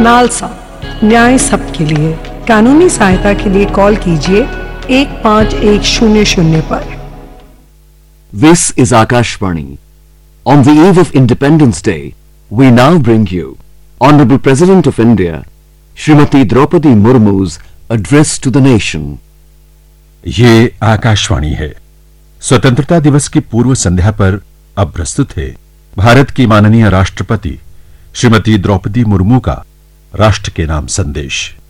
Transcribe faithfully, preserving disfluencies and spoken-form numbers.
NALSA, न्याय सबके लिए। कानूनी सहायता के लिए कॉल कीजिए एक पांच एक शून्य शून्य पर। This is Akashvani. On the eve of Independence Day, we now bring you Honorable President of India, Srimati Draupadi Murmu's address to the nation. ये आकाशवाणी है। स्वतंत्रता दिवस की पूर्व संध्या पर अब प्रस्तुत है भारत की माननीय राष्ट्रपति श्रीमती द्रौपदी मुर्मू का राष्ट्र के नाम संदेश।